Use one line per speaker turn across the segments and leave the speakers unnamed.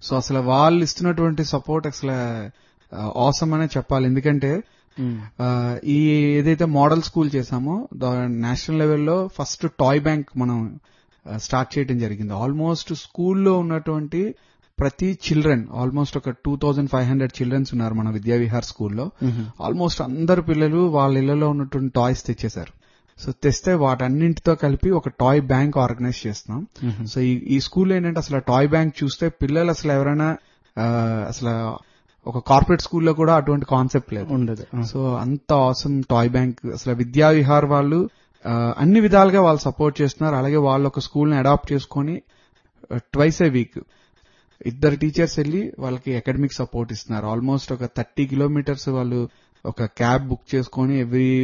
So అసలు వాళ్ళు ఇస్తున్నటువంటి సపోర్ట్ అసలు ఆసమ్ అనే చెప్పాలి. ఎందుకంటే ఈ ఏదైతే మోడల్ స్కూల్ చేసామో నేషనల్ లెవెల్లో ఫస్ట్ టాయ్ బ్యాంక్ మనం స్టార్ట్ చేయడం జరిగింది. ఆల్మోస్ట్ స్కూల్లో ఉన్నటువంటి ప్రతి చిల్డ్రన్, ఆల్మోస్ట్ ఒక 2500 చిల్డ్రన్స్ ఉన్నారు మన విద్యావిహార్ స్కూల్లో. ఆల్మోస్ట్ అందరు పిల్లలు వాళ్ళ ఇళ్లలో ఉన్నటువంటి టాయ్స్ తెచ్చేశారు. సో తెస్తే వాటన్నింటితో కలిపి ఒక టాయ్ బ్యాంక్ ఆర్గనైజ్ చేస్తున్నాం. సో ఈ స్కూల్ ఏంటంటే అసలు టాయ్ బ్యాంక్ చూస్తే పిల్లలు అసలు ఎవరైనా అసలు ఒక కార్పొరేట్ స్కూల్లో కూడా అటువంటి కాన్సెప్ట్ లేదు, ఉండదు. సో అంత ఆసమ్ టాయ్ బ్యాంక్. అసలు విద్యావిహార్ వాళ్ళు అన్ని విధాలుగా వాళ్ళు సపోర్ట్ చేస్తున్నారు. అలాగే వాళ్ళు ఒక స్కూల్ ని అడాప్ట్ చేసుకుని ట్వైస్ ఏ వీక్ ఇద్దరు టీచర్స్ వెళ్లి వాళ్ళకి అకాడమిక్ సపోర్ట్ ఇస్తున్నారు. ఆల్మోస్ట్ ఒక 30 కిలోమీటర్స్ వాళ్ళు ఒక క్యాబ్ బుక్ చేసుకుని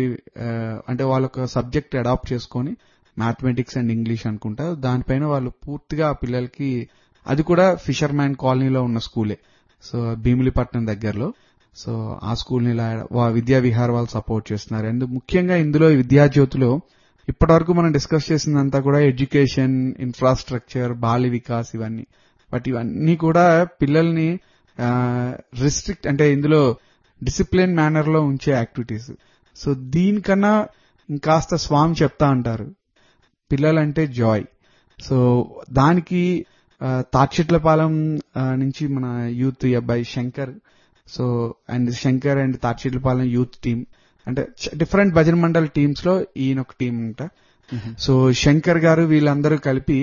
అంటే వాళ్ళొక సబ్జెక్ట్ అడాప్ట్ చేసుకుని మ్యాథమెటిక్స్ అండ్ ఇంగ్లీష్ అనుకుంటా, దానిపైన వాళ్ళు పూర్తిగా ఆ పిల్లలకి, అది కూడా ఫిషర్ మ్యాన్ కాలనీలో ఉన్న స్కూలే, సో భీమిలిపట్నం దగ్గరలో. సో ఆ స్కూల్ ని విద్యా విహార్ వాళ్ళు సపోర్ట్ చేస్తున్నారు. అండ్ ముఖ్యంగా ఇందులో విద్యాజ్యోతిలో ఇప్పటివరకు మనం డిస్కస్ చేసిందంతా కూడా ఎడ్యుకేషన్, ఇన్ఫ్రాస్ట్రక్చర్, బాల్య వికాస్ ఇవన్నీ. బట్ ఇవన్నీ కూడా పిల్లల్ని రిస్ట్రిక్ట్, అంటే ఇందులో డిసిప్లిన్ మేనర్ లో ఉంచే యాక్టివిటీస్. సో దీనికన్నా ఇంకాస్త స్వామి చెప్తా అంటారు, పిల్లలంటే జాయ్. సో దానికి తాడ్చెట్లపాలెం నుంచి మన యూత్ అబ్బాయి Shankar, so and Shankar and తాడ్చెట్లపాలెం youth team, అంటే డిఫరెంట్ భజన మండల్ టీమ్స్ లో ఈయన ఒక టీం అంట. సో శంకర్ గారు వీళ్ళందరూ కలిపి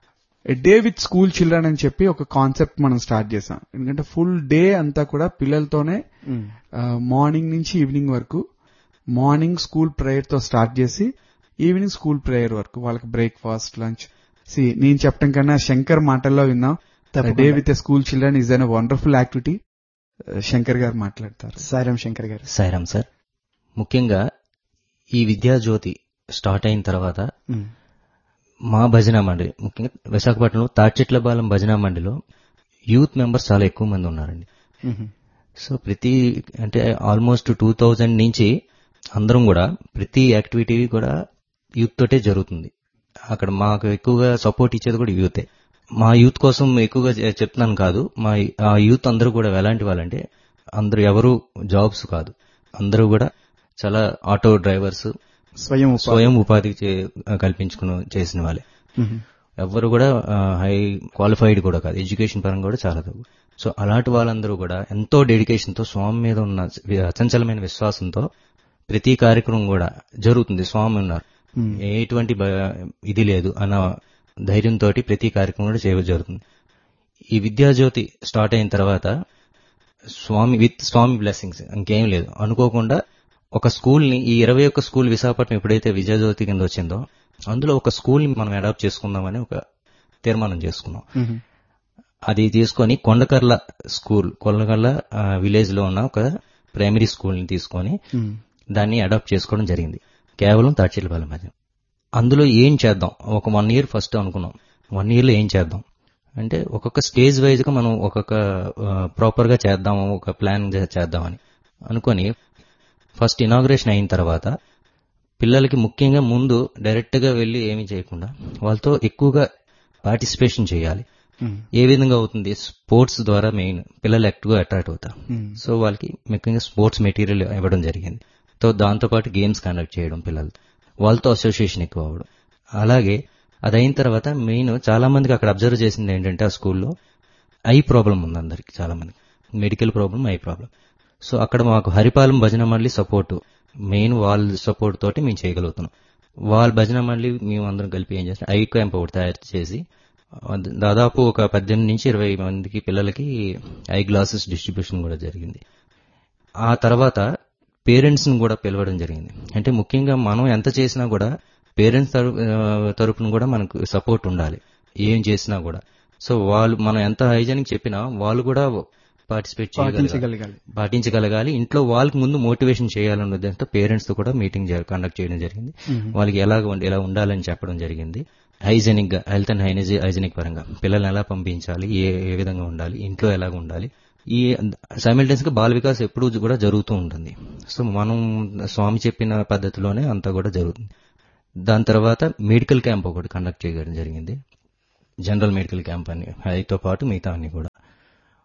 డే విత్ స్కూల్ చిల్డ్రన్ అని చెప్పి ఒక కాన్సెప్ట్ మనం స్టార్ట్ చేసాం. ఎందుకంటే ఫుల్ డే అంతా కూడా పిల్లలతోనే మార్నింగ్ నుంచి ఈవినింగ్ వరకు, మార్నింగ్ స్కూల్ ప్రేయర్ తో స్టార్ట్ చేసి ఈవినింగ్ స్కూల్ ప్రేయర్ వరకు వాళ్ళకి బ్రేక్ఫాస్ట్, లంచ్. నేను చెప్పడం కన్నా శంకర్ మాటల్లో విన్నాం, day with school children is an wonderful activity. Shankar గారు మాట్లాడతారు. సాయిరామ్ శంకర్ గారు.
సాయిరామ్ సార్. ముఖ్యంగా ఈ విద్యాజ్యోతి స్టార్ట్ అయిన తర్వాత మా భజన మండలి, ముఖ్యంగా విశాఖపట్నంలో తాడ్చెట్లపాలెం భజన మండలిలో యూత్ మెంబర్స్ చాలా ఎక్కువ మంది ఉన్నారండి. సో అంటే ఆల్మోస్ట్ 2000 నుంచి అందరం కూడా ప్రతి యాక్టివిటీ కూడా యూత్ తోటే జరుగుతుంది. అక్కడ మాకు ఎక్కువగా సపోర్ట్ ఇచ్చేది కూడా యూతే. మా యూత్ కోసం ఎక్కువగా చెప్తున్నాను కాదు, ఆ యూత్ అందరూ కూడా ఎలాంటి వాళ్ళంటే అందరూ ఎవరు జాబ్స్ కాదు, అందరూ కూడా చాలా ఆటో డ్రైవర్స్, స్వయం ఉపాధి కల్పించుకుని చేసిన వాళ్ళే. ఎవరు కూడా హై క్వాలిఫైడ్ కూడా కాదు, ఎడ్యుకేషన్ పరంగా కూడా చాలా తక్కువ. సో అలాంటి వాళ్ళందరూ కూడా ఎంతో డెడికేషన్ తో స్వామి మీద ఉన్న అచంచలమైన విశ్వాసంతో ప్రతి కార్యక్రమం కూడా జరుగుతుంది. స్వామి ఉన్నారు, ఎటువంటి ఇది లేదు అన్న ధైర్యంతో ప్రతి కార్యక్రమం కూడా జరుగుతుంది. ఈ విద్యాజ్యోతి స్టార్ట్ అయిన తర్వాత స్వామి బ్లెస్సింగ్స్ ఇంకేం లేదు, అనుకోకుండా ఒక స్కూల్ ని, ఈ 21 స్కూల్ విశాఖపట్నం ఎప్పుడైతే విద్యాజ్యోతి కింద వచ్చిందో అందులో ఒక స్కూల్ ని మనం అడాప్ట్ చేసుకుందామని ఒక తీర్మానం చేసుకున్నాం. అది తీసుకొని కొండకర్ల విలేజ్ లో ఉన్న ఒక ప్రైమరీ స్కూల్ ని తీసుకొని దాన్ని అడాప్ట్ చేసుకోవడం జరిగింది, కేవలం తాడ్చెట్లపాలెం మధ్య. అందులో ఏం చేద్దాం, ఒక 1 year ఫస్ట్ అనుకున్నాం, 1 year లో ఏం చేద్దాం అంటే ఒక్కొక్క స్టేజ్ వైజ్ గా మనం ఒక్కొక్క ప్రాపర్ గా చేద్దాము, ఒక ప్లాన్ చేద్దామని అనుకొని ఫస్ట్ ఇనాగ్రేషన్ అయిన తర్వాత పిల్లలకి ముఖ్యంగా ముందు డైరెక్ట్ గా వెళ్లి ఏమీ చేయకుండా వాళ్ళతో ఎక్కువగా పార్టిసిపేషన్ చేయాలి. ఏ విధంగా అవుతుంది, స్పోర్ట్స్ ద్వారా మెయిన్ పిల్లలు ఎక్కువగా అట్రాక్ట్ అవుతారు. సో వాళ్ళకి ముఖ్యంగా స్పోర్ట్స్ మెటీరియల్ ఇవ్వడం జరిగింది. దాంతో పాటు గేమ్స్ కండక్ట్ చేయడం, పిల్లలు వాళ్ళతో అసోసియేషన్ ఎక్కువ అవ్వడం. అలాగే అదైన తర్వాత మెయిన్ చాలా మందికి అక్కడ అబ్జర్వ్ చేసింది ఏంటంటే ఆ స్కూల్లో ఐ ప్రాబ్లం ఉంది అందరికి, చాలా మంది medical problem, eye problem. So అక్కడ మాకు హరిపాలెం భజన మండలి సపోర్ట్, మెయిన్ వాళ్ళ సపోర్ట్ తోటి మేము చేయగలుగుతున్నాం. వాళ్ళ భజన మండలి మేము అందరం కలిపి ఏం చేస్తాం, ఐ క్యాంప్ ఒకటి తయారు చేసి దాదాపు ఒక 18 నుంచి 20 మందికి పిల్లలకి ఐ గ్లాసెస్ డిస్ట్రిబ్యూషన్ కూడా జరిగింది. ఆ తర్వాత పేరెంట్స్ ని కూడా పిలవడం జరిగింది. అంటే ముఖ్యంగా మనం ఎంత చేసినా కూడా పేరెంట్స్ తరపున కూడా మనకు సపోర్ట్ ఉండాలి ఏం చేసినా కూడా. సో వాళ్ళు మనం ఎంత హైజీనిక్ చెప్పినా వాళ్ళు కూడా పార్టిసిపేట్ పాటించగలగాలి. ఇంట్లో వాళ్ళకి ముందు మోటివేషన్ చేయాలన్న ఉద్దేశంతో పేరెంట్స్ తో కూడా మీటింగ్ కండక్ట్ చేయడం జరిగింది. వాళ్ళకి ఎలా ఉండాలని చెప్పడం జరిగింది. హైజీనిక్ గా, హెల్త్ అండ్ హైజీనిక్ పరంగా పిల్లల్ని ఎలా పంపించాలి, ఏ విధంగా ఉండాలి, ఇంట్లో ఎలాగ ఉండాలి. ఈ సైమల్టేనియస్ గా బాల వికాస్ ఎప్పుడూ కూడా జరుగుతూ ఉంటుంది. సో మనం స్వామి చెప్పిన పద్ధతిలోనే అంతా కూడా జరుగుతుంది. దాని తర్వాత మెడికల్ క్యాంప్ ఒకటి కండక్ట్ చేయడం జరిగింది, జనరల్ మెడికల్ క్యాంప్ అని, అదితో పాటు మిగతా అన్ని కూడా.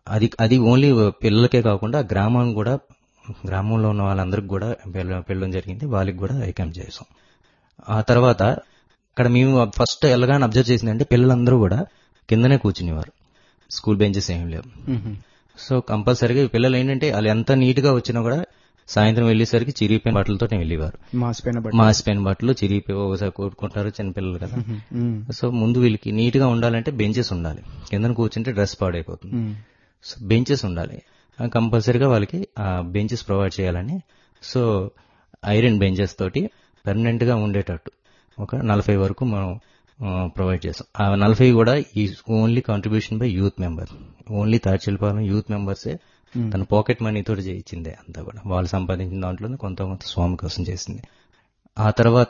అది ఓన్లీ పిల్లలకే కాకుండా గ్రామంలో ఉన్న వాళ్ళందరికి కూడా పెళ్ళడం జరిగింది. వాళ్ళకి కూడా ఐ క్యాంప్ చేసాం. ఆ తర్వాత అక్కడ మేము ఫస్ట్ ఎలాగానే అబ్జర్వ్ చేసిందంటే పిల్లలందరూ కూడా కిందనే కూర్చునేవారు, స్కూల్ బెంచెస్ ఏం లేవు. సో కంపల్సరీగా పిల్లలు ఏంటంటే వాళ్ళు ఎంత నీట్ గా వచ్చినా కూడా సాయంత్రం వెళ్ళేసరికి చిరిగిపోయిన బట్టలతో వెళ్ళేవారు. మాసిపోయిన బట్టలు చిరిగిపోయి ఒకసారి కొట్టుకుంటారు చిన్నపిల్లలు కదా. సో ముందు వీళ్ళకి నీట్ గా ఉండాలంటే బెంచెస్ ఉండాలి, కింద కూర్చుంటే డ్రెస్ పాడైపోతుంది. సో బెంచెస్ ఉండాలి కంపల్సరీగా, వాళ్ళకి ఆ బెంచెస్ ప్రొవైడ్ చేయాలని. సో ఐరన్ బెంచెస్ తోటి పర్మనెంట్ గా ఉండేటట్టు ఒక 40 వరకు మనం ప్రొవైడ్ చేస్తాం. ఆ 40 కూడా ఈ only contribution by youth member, only తాడ్చిలపాలెం youth మెంబర్సే తన పాకెట్ మనీ తోటి చేయించిందే అంతా కూడా. వాళ్ళు సంపాదించిన దాంట్లో కొంత స్వామి కోసం చేసింది. ఆ తర్వాత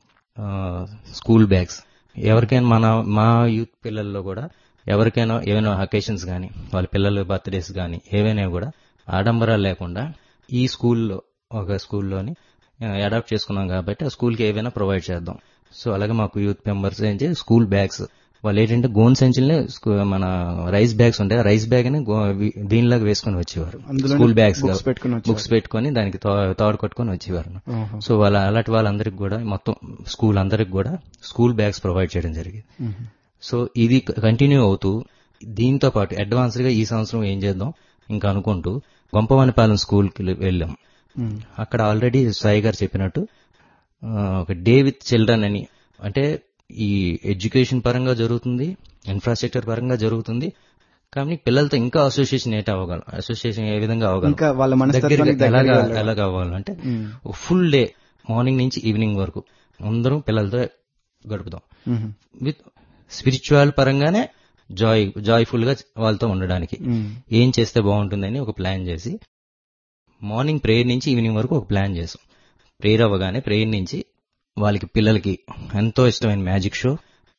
స్కూల్ బ్యాగ్స్ ఎవరికైనా మా యూత్ పిల్లల్లో కూడా ఎవరికైనా ఏమైనా అకేషన్స్ కానీ వాళ్ళ పిల్లల బర్త్డేస్ కానీ ఏవైనా కూడా ఆడంబరాలు లేకుండా ఈ ఒక స్కూల్లోని అడాప్ట్ చేసుకున్నాం కాబట్టి ఆ స్కూల్కి ఏవైనా ప్రొవైడ్ చేద్దాం. సో అలాగే మాకు యూత్ మెంబర్స్ ఏంటి స్కూల్ బ్యాగ్స్, వాళ్ళు ఏంటంటే గోన్ సంచుల్ని మన రైస్ బ్యాగ్స్ ఉంటాయి, రైస్ బ్యాగ్ ని దీనిలాగా వేసుకుని వచ్చేవారు, స్కూల్ బ్యాగ్స్ బుక్స్ పెట్టుకుని దానికి తాడు కట్టుకుని వచ్చేవారు. సో అలాంటి వాళ్ళందరికి కూడా మొత్తం స్కూల్ అందరికి కూడా స్కూల్ బ్యాగ్స్ ప్రొవైడ్ చేయడం జరిగింది. సో ఇది కంటిన్యూ అవుతూ దీంతో పాటు అడ్వాన్స్డ్ గా ఈ సంవత్సరం ఏం చేద్దాం ఇంకా అనుకుంటూ గొంపవానిపాలెం స్కూల్కి వెళ్ళాం. అక్కడ ఆల్రెడీ సాయి గారు చెప్పినట్టు ఒక డే విత్ చిల్డ్రన్ అని, అంటే ఈ ఎడ్యుకేషన్ పరంగా జరుగుతుంది, ఇన్ఫ్రాస్ట్రక్చర్ పరంగా జరుగుతుంది, కానీ పిల్లలతో ఇంకా అసోసియేషన్ అసోసియేషన్ ఏ విధంగా అవ్వగలం, ఎలాగ అవ్వాలంటే ఫుల్ డే మార్నింగ్ నుంచి ఈవినింగ్ వరకు అందరం పిల్లలతో గడుపుతాం. విత్ స్పిరిచువల్ పరంగానే జాయ్ఫుల్ గా వాళ్ళతో ఉండడానికి ఏం చేస్తే బాగుంటుందని ఒక ప్లాన్ చేసి మార్నింగ్ ప్రేయర్ నుంచి ఈవినింగ్ వరకు ఒక ప్లాన్ చేసాం. ప్రేయర్ అవ్వగానే ప్రేయర్ నుంచి వాళ్ళకి పిల్లలకి ఎంతో ఇష్టమైన మ్యాజిక్ షో,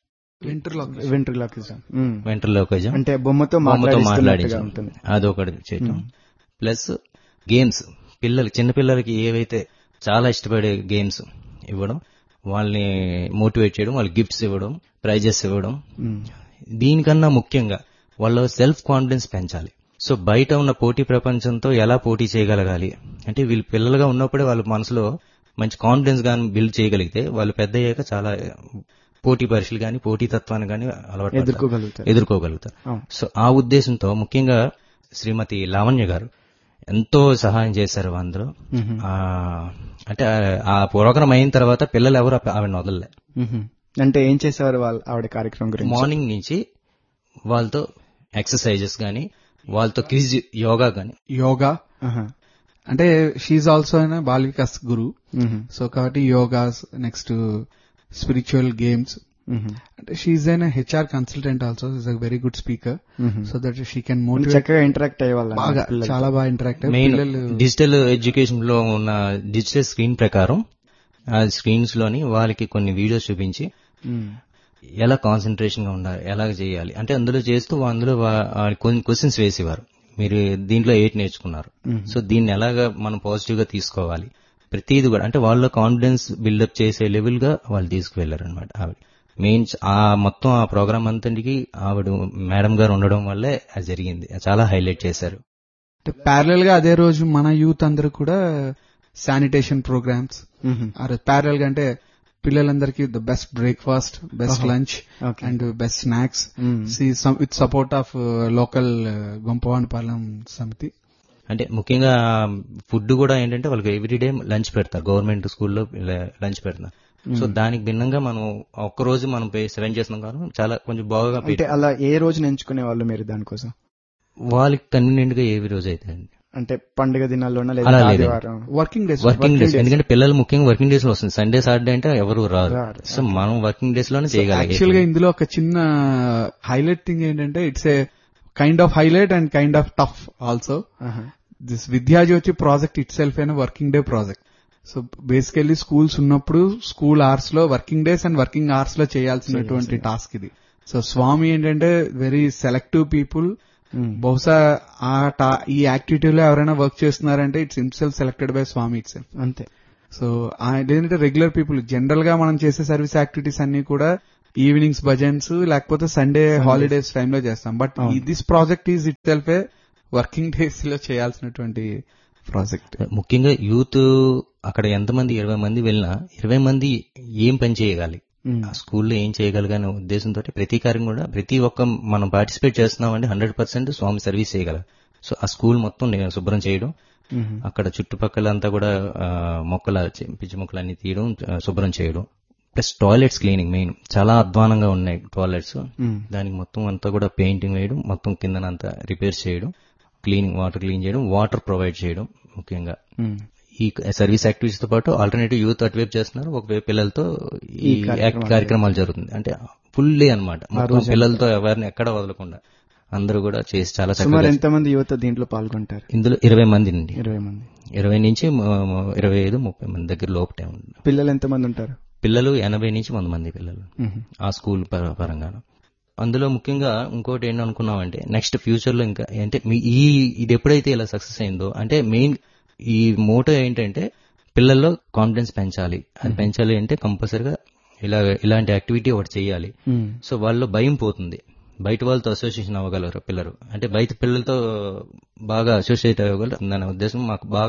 వెంట్రలోకిజం
అంటే బొమ్మతో
మాట్లాడించడం, అదొకటి చేయటం. ప్లస్ గేమ్స్, చిన్నపిల్లలకి ఏవైతే చాలా ఇష్టపడే గేమ్స్ ఇవ్వడం, వాళ్ళని మోటివేట్ చేయడం, వాళ్ళకి గిఫ్ట్స్ ఇవ్వడం, ప్రైజెస్ ఇవ్వడం. దీనికన్నా ముఖ్యంగా వాళ్ళ సెల్ఫ్ కాన్ఫిడెన్స్ పెంచాలి. సో బయట ఉన్న పోటీ ప్రపంచంతో ఎలా పోటీ చేయగలగాలి అంటే వీళ్ళు పిల్లలుగా ఉన్నప్పుడే వాళ్ళ మనసులో మంచి కాన్ఫిడెన్స్ గాని బిల్డ్ చేయగలిగితే వాళ్ళు పెద్ద అయ్యాక చాలా పోటీ పరీక్షలు గాని పోటీ తత్వాన్ని గాని అలవాటు ఎదుర్కోగలుగుతారు. సో ఆ ఉద్దేశంతో ముఖ్యంగా శ్రీమతి లావణ్య గారు ఎంతో సహాయం చేశారు అందరూ. అంటే ఆ ప్రోగ్రాం అయిన తర్వాత పిల్లలు ఎవరు ఆవిడని వదలలే.
అంటే ఏం చేసేవారు ఆవిడ కార్యక్రమం గురించి?
మార్నింగ్ నుంచి వాళ్ళతో ఎక్సర్సైజెస్ గానీ, వాళ్ళతో క్విజ్, యోగా
అంటే she also ball Vikas Guru. So కాబట్టి యోగాస్, నెక్స్ట్ స్పిరిచువల్ గేమ్స్. అంటే she N HR consultant also, is a very good speaker. So that she can motivate,
చక్కగా ఇంటరాక్ట్ అయ్యేవాళ్ళు,
చాలా బాగా ఇంటరాక్ట్
మెయిన్ డిజిటల్ ఎడ్యుకేషన్ లో ఉన్న డిజిటల్ స్క్రీన్ ప్రకారం ఆ స్క్రీన్స్ లోని వాళ్ళకి కొన్ని వీడియోస్ చూపించి ఎలా కాన్సన్ట్రేషన్ గా ఉండాలి, ఎలా చేయాలి అంటే అందులో చేస్తూ అందులో కొన్ని క్వశ్చన్స్ వేసేవారు. మీరు దీంట్లో 8 నేర్చుకున్నారు, సో దీన్ని ఎలాగా మనం పాజిటివ్ గా తీసుకోవాలి, ప్రతిది కూడా అంటే వాళ్ళ కాన్ఫిడెన్స్ బిల్డప్ చేసే లెవెల్ గా వాళ్ళు తీసుకువెళ్లారు అనమాట. ఆవిడ మెయిన్ మొత్తం ఆ ప్రోగ్రామ్ అంతటికి ఆవిడ మేడం గారు ఉండడం వల్లే అది జరిగింది. చాలా హైలైట్ చేశారు.
ప్యారలల్ గా అదే రోజు మన యూత్ అందరూ కూడా శానిటేషన్ ప్రోగ్రామ్స్ ప్యారల్ గా, అంటే పిల్లలందరికీ the best breakfast, best lunch and best snacks with support of local గొంపవానిపాలెం సమితి.
అంటే ముఖ్యంగా ఫుడ్ కూడా ఏంటంటే వాళ్ళకి ఎవ్రీడే లంచ్ పెడతారు, గవర్నమెంట్ స్కూల్లో లంచ్ పెడతారు. సో దానికి భిన్నంగా మనం ఒక్కరోజు మనం స్పెండ్ చేస్తున్నాం కాబట్టి చాలా కొంచెం బాగా.
అలా ఏ రోజున ఎంచుకునే వాళ్ళు మీరు దానికోసం?
వాళ్ళకి కన్వీనియంట్ గా ఏ రోజు అయితే
అంటే పండుగ దినాల్లోనే,
వర్కింగ్ డేస్.
ఎందుకంటే పిల్లలు ముఖ్యంగా వర్కింగ్ డేస్ లో వస్తుంది. సండే సాటర్డే అంటే ఎవరు రారు. సో మనం వర్కింగ్ డేస్ లోనే చేయగలం.
యాక్చువల్ గా ఇందులో ఒక చిన్న హైలైట్ థింగ్ ఏంటంటే it's a kind of highlight and kind of tough also. This Vidyajyothi project it self అయిన working day project. So basically schools ఉన్నప్పుడు స్కూల్ అవర్స్ లో working days and working hours లో చేయాల్సినటువంటి టాస్క్ ఇది. సో స్వామి ఏంటంటే very selective people. బహుశా ఈ యాక్టివిటీలో ఎవరైనా వర్క్ చేస్తున్నారంటే it's himself selected by Swamy it self, అంతే. సో లేదంటే రెగ్యులర్ పీపుల్ జనరల్ గా మనం చేసే సర్వీస్ యాక్టివిటీస్ అన్ని కూడా ఈవినింగ్స్ భజన్స్ లేకపోతే సండే హాలిడేస్ టైంలో చేస్తాం. But this project is it self A working days లో చేయాల్సినటువంటి ప్రాజెక్ట్.
ముఖ్యంగా యూత్ అక్కడ ఎంతమంది 20 మంది వెళ్ళినా 20 మంది ఏం పని చేయగాలి, ఆ స్కూల్లో ఏం చేయగలగానే ఉద్దేశంతో ప్రతి కార్యం కూడా ప్రతి ఒక్క మనం పార్టిసిపేట్ చేస్తున్నామంటే 100% స్వామి సర్వీస్ చేయగల. సో ఆ స్కూల్ మొత్తం శుభ్రం చేయడం, అక్కడ చుట్టుపక్కల అంతా కూడా పిచ్చి మొక్కలు అన్ని తీయడం, శుభ్రం చేయడం, ప్లస్ టాయిలెట్స్ క్లీనింగ్ మెయిన్. చాలా అధ్వానంగా ఉన్నాయి టాయిలెట్స్, దానికి మొత్తం అంతా కూడా పెయింటింగ్ వేయడం, మొత్తం కిందనంతా రిపేర్స్ చేయడం, వాటర్ క్లీన్ చేయడం, వాటర్ ప్రొవైడ్ చేయడం. ముఖ్యంగా ఈ సర్వీస్ యాక్టివిటీస్ తో పాటు ఆల్టర్నేటివ్ యూత్ అటువైపు చేస్తున్నారు, ఒకవైపు పిల్లలతో ఈ కార్యక్రమాలు జరుగుతుంది. అంటే ఫుల్ డే అనమాట, మొత్తం పిల్లలతో ఎవరిని ఎక్కడ వదలకుండా అందరూ కూడా చేసి చాలా చక్కగా.
ఎంతమంది యువత దీంట్లో పాల్గొంటారు?
ఇందులో 20 మంది అండి.
20
నుంచి 25-30 మంది దగ్గర లోపటే ఉంది.
పిల్లలు ఎంతమంది ఉంటారు?
పిల్లలు 80 నుంచి 100 మంది పిల్లలు ఆ స్కూల్ పరంగా. అందులో ముఖ్యంగా ఇంకోటి ఏంటి అనుకున్నామంటే నెక్స్ట్ ఫ్యూచర్ లో ఇంకా అంటే ఇది ఎప్పుడైతే ఇలా సక్సెస్ అయిందో, అంటే మెయిన్ ఈ మోటో ఏంటంటే పిల్లల్లో కాన్ఫిడెన్స్ పెంచాలి. అది పెంచాలి అంటే కంపల్సరిగా ఇలాంటి యాక్టివిటీ ఒకటి చేయాలి. సో వాళ్ళలో భయం పోతుంది, బయట వాళ్ళతో అసోసియేషన్ అవ్వగలరు పిల్లలు, అంటే బయట పిల్లలతో బాగా అసోసియేట్ అవ్వగలరు అనే ఉద్దేశం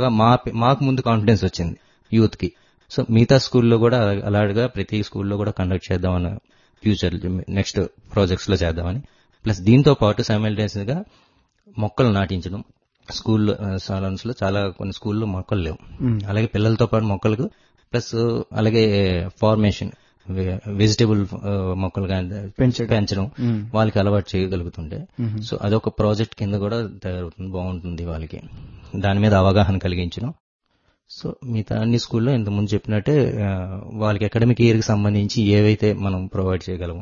మాకు ముందు కాన్ఫిడెన్స్ వచ్చింది యూత్ కి. సో మిగతా స్కూల్లో కూడా అలాగా ప్రతి స్కూల్లో కూడా కండక్ట్ చేద్దామని, ఫ్యూచర్ నెక్స్ట్ ప్రాజెక్ట్స్ లో చేద్దామని. ప్లస్ దీంతో పాటు సైమల్టేనియస్ గా మొక్కలు నాటించడం. స్కూల్లో సాలన్స్ లో చాలా కొన్ని స్కూల్లో మొక్కలు లేవు, అలాగే పిల్లలతో పాటు మొక్కలకు ప్లస్ అలాగే ఫార్మేషన్ వెజిటబుల్ మొక్కలు పెంచడం వాళ్ళకి అలవాటు చేయగలుగుతుంటే, సో అదొక ప్రాజెక్ట్ కింద కూడా తయారవుతుంది, బాగుంటుంది వాళ్ళకి. దాని మీద అవగాహన కలిగించడం. సో మిగతా అన్ని స్కూల్లో ఇంతకుముందు చెప్పినట్టే వాళ్ళకి అకాడమిక్ ఇయర్ కి సంబంధించి ఏవైతే మనం ప్రొవైడ్ చేయగలమో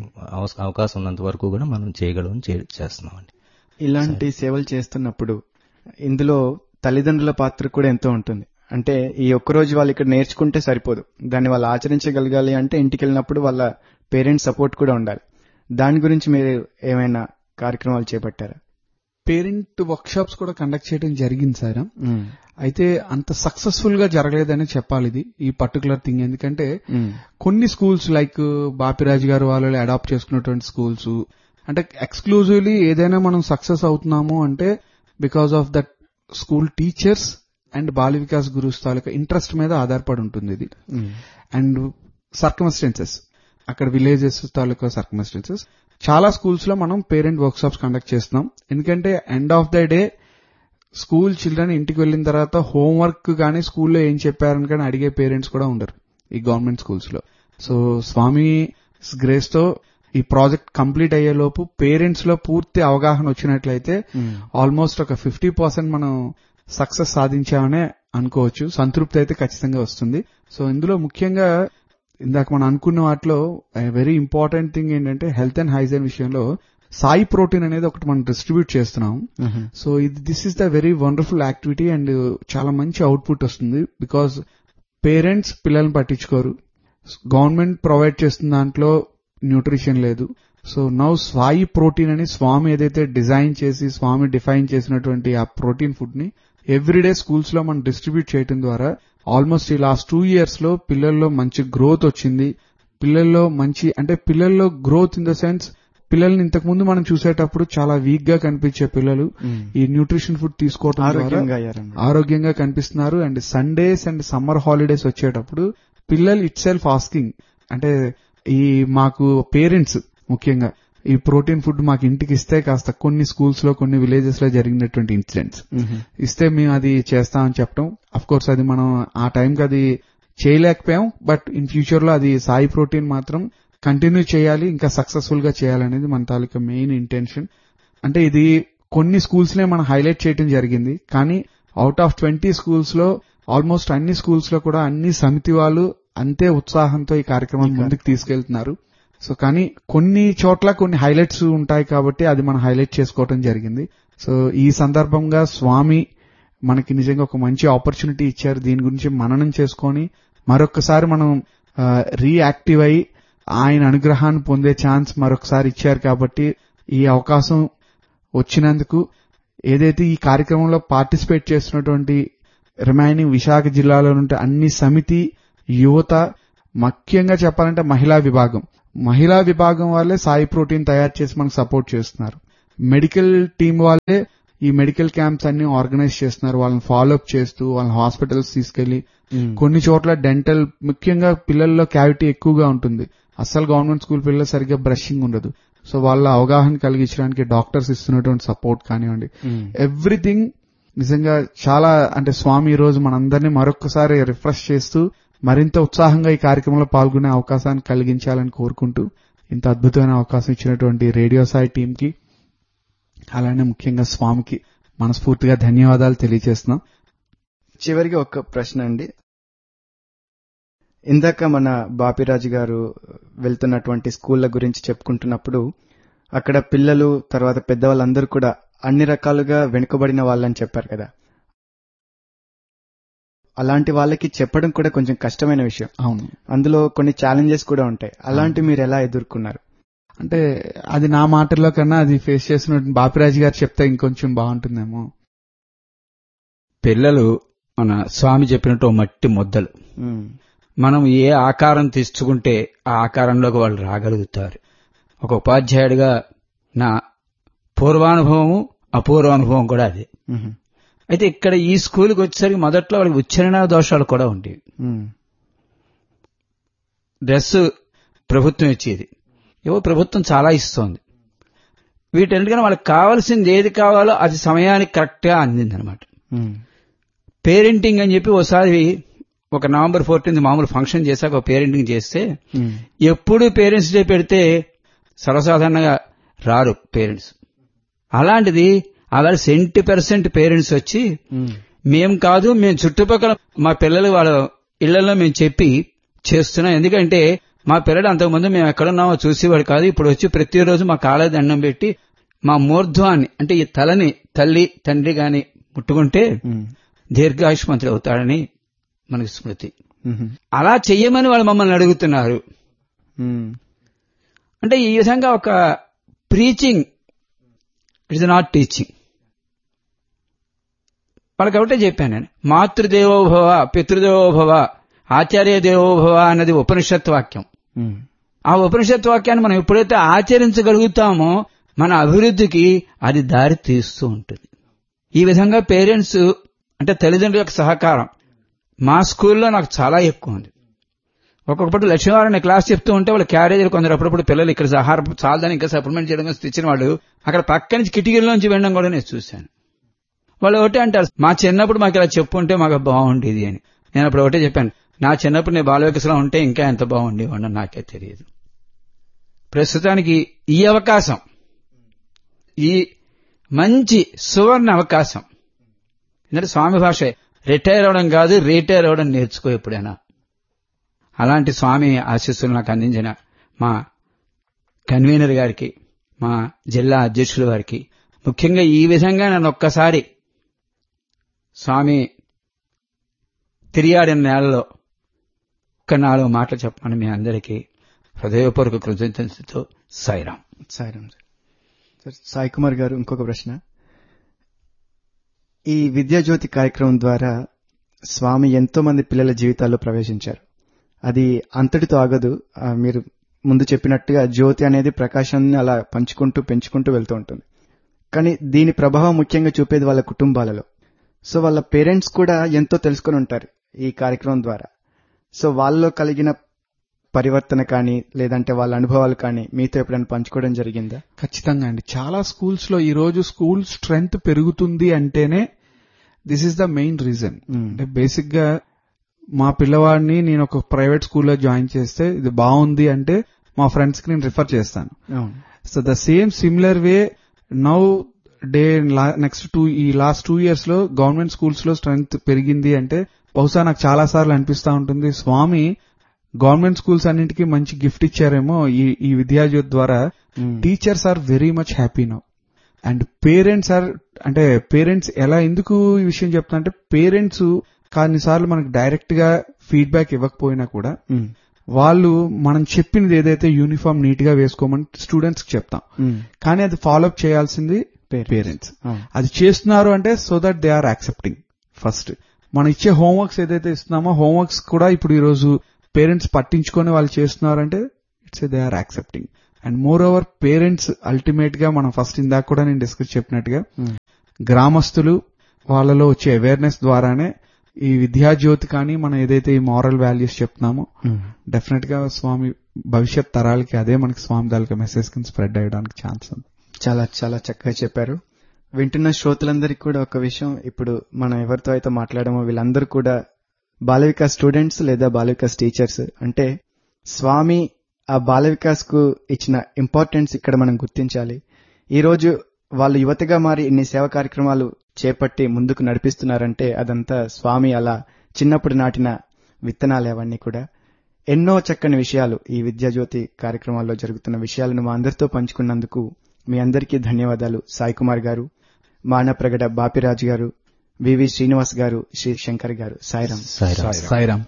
అవకాశం ఉన్నంత వరకు కూడా మనం చేయగలమని చేస్తున్నామండి.
ఇలాంటి సేవలు చేస్తున్నప్పుడు ఇందులో తల్లిదండ్రుల పాత్ర కూడా ఎంతో ఉంటుంది. అంటే ఈ ఒక్కరోజు వాళ్ళు ఇక్కడ నేర్చుకుంటే సరిపోదు, దాన్ని వాళ్ళు ఆచరించగలగాలి అంటే ఇంటికి వెళ్ళినప్పుడు వాళ్ళ పేరెంట్స్ సపోర్ట్ కూడా ఉండాలి. దాని గురించి మీరు ఏమైనా కార్యక్రమాలు చేపట్టారా?
పేరెంట్ వర్క్ షాప్స్ కూడా కండక్ట్ చేయడం జరిగింది సార్. అయితే అంత సక్సెస్ఫుల్ గా జరగలేదని చెప్పాలి ఇది, ఈ పర్టికులర్ థింగ్. ఎందుకంటే కొన్ని స్కూల్స్ లైక్ బాపిరాజు గారు వాళ్ళు అడాప్ట్ చేసుకున్నటువంటి స్కూల్స్, అంటే ఎక్స్క్లూజివ్లీ ఏదైనా మనం సక్సెస్ అవుతున్నాము అంటే because of that school teachers and Bala Vikas gurus taluka interest మీద ఆధారపడి ఉంటుంది ఇది. అండ్ సర్కమ్స్టెన్సెస్, అక్కడ విలేజెస్ తాలూకా సర్కమ్స్టెన్సెస్. చాలా స్కూల్స్ లో మనం పేరెంట్ వర్క్ షాప్స్ కండక్ట్ చేస్తున్నాం. ఎందుకంటే end of the day school children ఇంటికి వెళ్ళిన తర్వాత హోంవర్క్ కానీ స్కూల్లో ఏం చెప్పారని కానీ అడిగే పేరెంట్స్ కూడా ఉండరు ఈ గవర్నమెంట్ స్కూల్స్ లో. సో స్వామి గ్రేస్ తో ఈ ప్రాజెక్ట్ కంప్లీట్ అయ్యేలోపు పేరెంట్స్ లో పూర్తి అవగాహన వచ్చినట్లయితే ఆల్మోస్ట్ ఒక 50% మనం సక్సెస్ సాధించామనే అనుకోవచ్చు. సంతృప్తి అయితే ఖచ్చితంగా వస్తుంది. సో ఇందులో ముఖ్యంగా ఇందాక మనం అనుకున్న వాటిలో వెరీ ఇంపార్టెంట్ థింగ్ ఏంటంటే హెల్త్ అండ్ హైజీన్ విషయంలో సాయి ప్రోటీన్ అనేది ఒకటి మనం డిస్ట్రిబ్యూట్ చేస్తున్నాం. So this is the very wonderful activity and చాలా మంచి అవుట్పుట్ వస్తుంది. బికాజ్ పేరెంట్స్ పిల్లల్ని పట్టించుకోరు, గవర్నమెంట్ ప్రొవైడ్ చేస్తున్న దాంట్లో న్యూట్రిషన్ లేదు. సో నౌ సాయి ప్రోటీన్ అని స్వామి ఏదైతే డిజైన్ చేసి స్వామి డిఫైన్ చేసినటువంటి ఆ ప్రోటీన్ ఫుడ్ ని ఎవ్రీడే స్కూల్స్ లో మనం డిస్ట్రిబ్యూట్ చేయడం ద్వారా ఆల్మోస్ట్ ఈ లాస్ట్ 2 years లో పిల్లల్లో మంచి గ్రోత్ వచ్చింది. పిల్లల్లో మంచి అంటే పిల్లల్లో గ్రోత్ ఇన్ ద సెన్స్ పిల్లల్ని ఇంతకు ముందు మనం చూసేటప్పుడు చాలా వీక్ గా కనిపించే పిల్లలు ఈ న్యూట్రిషన్ ఫుడ్ తీసుకోవడం ద్వారా ఆరోగ్యంగా కనిపిస్తున్నారు. And Sundays and summer holidays వచ్చేటప్పుడు పిల్లలు ఇట్ సెల్ఫ్ ఆస్కింగ్, అంటే ఈ మాకు పేరెంట్స్ ముఖ్యంగా ఈ ప్రోటీన్ ఫుడ్ మాకు ఇంటికి ఇస్తే కాస్త కొన్ని స్కూల్స్ లో కొన్ని విలేజెస్ లో జరిగినటువంటి ఇన్సిడెంట్స్ ఇస్తే మేము అది చేస్తామని చెప్పడం. అఫ్ కోర్స్ అది మనం ఆ టైంకి అది చేయలేకపోయాం, బట్ ఇన్ ఫ్యూచర్ లో అది సాయి ప్రోటీన్ మాత్రం కంటిన్యూ చేయాలి, ఇంకా సక్సెస్ఫుల్ గా చేయాలనేది మన తాలూకా మెయిన్ ఇంటెన్షన్. అంటే ఇది కొన్ని స్కూల్స్ నే మనం హైలైట్ చేయడం జరిగింది, కానీ అవుట్ ఆఫ్ 20 స్కూల్స్ లో ఆల్మోస్ట్ అన్ని స్కూల్స్ లో కూడా అన్ని సమితి వాళ్ళు అంతే ఉత్సాహంతో ఈ కార్యక్రమం ముందుకు తీసుకెళ్తున్నారు. సో కానీ కొన్ని చోట్ల కొన్ని హైలైట్స్ ఉంటాయి కాబట్టి అది మనం హైలైట్ చేసుకోవడం జరిగింది. సో ఈ సందర్భంగా స్వామి మనకి నిజంగా ఒక మంచి ఆపర్చునిటీ ఇచ్చారు. దీని గురించి మననం చేసుకొని మరొకసారి మనం రీయాక్టివ్ అయ్యి ఆయన అనుగ్రహాన్ని పొందే ఛాన్స్ మరొకసారి ఇచ్చారు. కాబట్టి ఈ అవకాశం వచ్చినందుకు ఏదైతే ఈ కార్యక్రమంలో పార్టిసిపేట్ చేస్తున్నటువంటి రిమైనింగ్ విశాఖ జిల్లాలో నుండి అన్ని సమితి యువత, ముఖ్యంగా చెప్పాలంటే మహిళా విభాగం వాళ్ళే సాయి ప్రోటీన్ తయారు చేసి మనకు సపోర్ట్ చేస్తున్నారు. మెడికల్ టీం వాళ్ళే ఈ మెడికల్ క్యాంప్స్ అన్ని ఆర్గనైజ్ చేస్తున్నారు. వాళ్ళని ఫాలో అప్ చేస్తూ వాళ్ళని హాస్పిటల్స్ తీసుకెళ్లి కొన్ని చోట్ల డెంటల్, ముఖ్యంగా పిల్లల్లో క్యావిటీ ఎక్కువగా ఉంటుంది. అస్సలు గవర్నమెంట్ స్కూల్ పిల్లలు సరిగ్గా బ్రషింగ్ ఉండదు. సో వాళ్ళ అవగాహన కలిగించడానికి డాక్టర్స్ ఇస్తున్నటువంటి సపోర్ట్ కానివ్వండి, ఎవ్రీథింగ్ నిజంగా చాలా, అంటే స్వామి ఈ రోజు మనందరినీ మరొకసారి రిఫ్రెష్ చేస్తూ మరింత ఉత్సాహంగా ఈ కార్యక్రమంలో పాల్గొనే అవకాశాన్ని కలిగించాలని కోరుకుంటూ, ఇంత అద్భుతమైన అవకాశం ఇచ్చినటువంటి రేడియో సాయి టీమ్ కి, అలానే ముఖ్యంగా స్వామికి మనస్ఫూర్తిగా ధన్యవాదాలు తెలియజేస్తున్నాం.
చివరికి ఒక ప్రశ్న అండి. ఇందాక మన బాపిరాజు గారు వెళ్తున్నటువంటి స్కూళ్ల గురించి చెప్పుకుంటున్నప్పుడు అక్కడ పిల్లలు తర్వాత పెద్దవాళ్ళందరూ కూడా అన్ని రకాలుగా వెనుకబడిన వాళ్ళని చెప్పారు కదా. అలాంటి వాళ్ళకి చెప్పడం కూడా కొంచెం కష్టమైన విషయం.
అవును,
అందులో కొన్ని ఛాలెంజెస్ కూడా ఉంటాయి. అలాంటి మీరు ఎలా ఎదుర్కొన్నారు?
అంటే అది నా మాటల్లో కన్నా అది ఫేస్ చేసిన బాపిరాజు గారు చెప్తే ఇంకొంచెం బాగుంటుందేమో.
పిల్లలు మన స్వామి చెప్పినట్టు మట్టి ముద్దలు. మనం ఏ ఆకారం తీసుకుంటే ఆ ఆకారంలోకి వాళ్ళు రాగలుగుతారు. ఒక ఉపాధ్యాయుడిగా నా పూర్వానుభవము అపూర్వానుభవం కూడా అదే. అయితే ఇక్కడ ఈ స్కూల్కి వచ్చేసరికి మొదట్లో వాళ్ళకి ఉచ్చారణ దోషాలు కూడా ఉండేవి. డ్రెస్ ప్రభుత్వం ఇచ్చేది, ఏవో ప్రభుత్వం చాలా ఇస్తోంది. వీటన్నిటికన్నా వాళ్ళకి కావాల్సింది ఏది కావాలో అది సమయానికి కరెక్ట్ గా అందిందనమాట. పేరెంటింగ్ అని చెప్పి ఒకసారి ఒక నవంబర్ 14 మామూలు ఫంక్షన్ చేశాక ఒక పేరెంటింగ్ చేస్తే, ఎప్పుడు పేరెంట్స్ డే పెడితే సర్వసాధారణంగా రారు పేరెంట్స్. అలాంటిది అలా 70% పేరెంట్స్ వచ్చి, మేం కాదు, మేము చుట్టుపక్కల మా పిల్లలు వాళ్ళ ఇళ్లలో మేము చెప్పి చేస్తున్నాం. ఎందుకంటే మా పిల్లలు అంతకుముందు మేము ఎక్కడున్నామో చూసేవాడు కాదు, ఇప్పుడు వచ్చి ప్రతిరోజు మా కాళ్ళ దండం పెట్టి మా మూర్ధ్వాన్ని, అంటే ఈ తలని తల్లి తండ్రి గాని ముట్టుకుంటే దీర్ఘాయుష్మంతుడు అవుతాడని మనకి స్మృతి. అలా చెయ్యమని వాళ్ళు మమ్మల్ని అడుగుతున్నారు. అంటే ఈ విధంగా ఒక preaching, it is not teaching. వాళ్ళకి ఒకటే చెప్పాను నేను, మాతృదేవోభవ పితృదేవోభవ ఆచార్య దేవోభవ అన్నది ఉపనిషత్ వాక్యం. ఆ ఉపనిషత్ వాక్యాన్ని మనం ఎప్పుడైతే ఆచరించగలుగుతామో మన అభివృద్ధికి అది దారి తీస్తూ ఉంటుంది. ఈ విధంగా పేరెంట్స్ అంటే తల్లిదండ్రుల యొక్క సహకారం మా స్కూల్లో నాకు చాలా ఎక్కువ ఉంది. ఒక్కొక్కటి లక్ష్మీవారం క్లాస్ చెప్తూ ఉంటే వాళ్ళ క్యారేజీలు కొందరు అప్పుడప్పుడు పిల్లలు ఇక్కడ ఆహారం చాలని ఇంకా సప్లిమెంట్ చేయడం తెచ్చిన వాళ్ళు అక్కడ పక్క నుంచి కిటికీల్లోంచి వెళ్ళడం కూడా నేను చూశాను. వాళ్ళు ఒకటే అంటారు, మా చిన్నప్పుడు మాకు ఇలా చెప్పుంటే మాకు బాగుండేది అని. నేను అప్పుడు ఒకటే చెప్పాను, నా చిన్నప్పుడు నేను బాలవికసలో ఉంటే ఇంకా ఎంత బాగుండేవాడిని నాకే తెలియదు. ప్రస్తుతానికి ఈ అవకాశం, ఈ మంచి సువర్ణ అవకాశం, ఎందుకంటే స్వామి భాష రిటైర్ అవడం కాదు, రిటైర్ అవడం నేర్చుకో ఎప్పుడైనా. అలాంటి స్వామి ఆశీస్సులు నాకు అందించిన మా కన్వీనర్ గారికి, మా జిల్లా అధ్యక్షుల వారికి, ముఖ్యంగా ఈ విధంగా నన్ను ఒక్కసారి స్వామి తిరిగాడిన నేలలో ఒక్క 4 మాటలు చెప్పమని మీ అందరికీ హృదయపూర్వక కృతజ్ఞతతో సాయిరాం.
సాయిరాం సార్. సాయి కుమార్ గారు, ఇంకొక ప్రశ్న. ఈ విద్యాజ్యోతి కార్యక్రమం ద్వారా స్వామి ఎంతో మంది పిల్లల జీవితాల్లో ప్రవేశించారు. అది అంతటితో ఆగదు. మీరు ముందు చెప్పినట్టుగా జ్యోతి అనేది ప్రకాశాన్ని అలా పంచుకుంటూ పెంచుకుంటూ వెళ్తూ ఉంటుంది. కానీ దీని ప్రభావం ముఖ్యంగా చూపేది వాళ్ళ కుటుంబాలలో. సో వాళ్ళ పేరెంట్స్ కూడా ఎంతో తెలుసుకుని ఉంటారు ఈ కార్యక్రమం ద్వారా. సో వాళ్ళలో కలిగిన పరివర్తన కానీ లేదంటే వాళ్ళ అనుభవాలు కానీ మీతో ఎప్పుడైనా పంచుకోవడం జరిగిందా?
ఖచ్చితంగా అండి. చాలా స్కూల్స్ లో ఈ రోజు స్కూల్ స్ట్రెంగ్త్ పెరుగుతుంది అంటేనే this is the main reason. అంటే బేసిక్ గా మా పిల్లవాడిని నేను ఒక ప్రైవేట్ స్కూల్లో జాయిన్ చేస్తే ఇది బాగుంది అంటే మా ఫ్రెండ్స్ కి నేను రిఫర్ చేస్తాను. So the same similar way now day next ఈ లాస్ట్ 2 years లో గవర్నమెంట్ స్కూల్స్ లో స్ట్రెంగ్త్ పెరిగింది అంటే బహుశా నాకు చాలా సార్లు అనిపిస్తా ఉంటుంది, స్వామి గవర్నమెంట్ స్కూల్స్ అన్నింటికీ మంచి గిఫ్ట్ ఇచ్చారేమో ఈ విద్యాజ్యోతి ద్వారా. Teachers are very much happy now and parents are, అంటే పేరెంట్స్ ఎలా, ఎందుకు ఈ విషయం చెప్తున్నా అంటే పేరెంట్స్ కొన్నిసార్లు మనకు డైరెక్ట్ గా ఫీడ్బ్యాక్ ఇవ్వకపోయినా కూడా వాళ్ళు మనం చెప్పింది ఏదైతే యూనిఫామ్ నీట్ గా వేసుకోమని స్టూడెంట్స్ కి చెప్తాం, కానీ అది ఫాలోఅప్ చేయాల్సింది పేరెంట్స్. అది చేస్తున్నారు అంటే so that they are accepting. First మనం ఇచ్చే హోంవర్క్స్ ఏదైతే ఇస్తున్నామో హోంవర్క్స్ కూడా ఇప్పుడు ఈ రోజు పేరెంట్స్ పట్టించుకొని వాళ్ళు చేస్తున్నారంటే it's they are accepting. And more over parents ultimate గా మనం ఫస్ట్ ఇందాక కూడా నేను డిస్కస్ చెప్పినట్టుగా గ్రామస్తులు వాళ్ళలో వచ్చే అవేర్నెస్ ద్వారానే ఈ విద్యాజ్యోతి కానీ మనం ఏదైతే ఈ మారల్ వాల్యూస్ చెప్తున్నామో డెఫినెట్ గా స్వామి భవిష్యత్ తరాలకి అదే మనకి స్వామి తాలూకా మెసేజ్ కింద స్ప్రెడ్ అయ్యడానికి ఛాన్స్ ఉంది.
చాలా చాలా చక్కగా చెప్పారు. వింటున్న శ్రోతలందరికీ కూడా ఒక విషయం, ఇప్పుడు మనం ఎవరితో అయితే మాట్లాడామో వీళ్ళందరూ కూడా బాల వికాస్ స్టూడెంట్స్ లేదా బాల వికాస్ టీచర్స్. అంటే స్వామి ఆ బాల వికాస్ కు ఇచ్చిన ఇంపార్టెన్స్ ఇక్కడ మనం గుర్తించాలి. ఈ రోజు వాళ్ళు యువతగా మారి ఇన్ని సేవా కార్యక్రమాలు చేపట్టి ముందుకు నడిపిస్తున్నారంటే అదంతా స్వామి అలా చిన్నప్పుడు నాటిన విత్తనాలు అవన్నీ కూడా. ఎన్నో చక్కని విషయాలు ఈ విద్యాజ్యోతి కార్యక్రమాల్లో జరుగుతున్న విషయాలను మా అందరితో పంచుకున్నందుకు మీ అందరికీ ధన్యవాదాలు. సాయి కుమార్ గారు, మానప్రగడ బాపిరాజు గారు, వివి శ్రీనివాస్ గారు, శ్రీ శంకర్ గారు. సాయిరాం.
సాయిరాం.